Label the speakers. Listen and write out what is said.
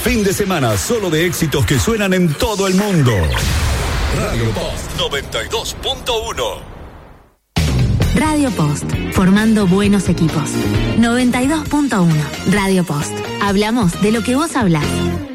Speaker 1: fin de semana solo de éxitos que suenan en todo el mundo. Radio Post 92.1.
Speaker 2: Radio Post, formando buenos equipos. 92.1. Radio Post. Hablamos de lo que vos hablás.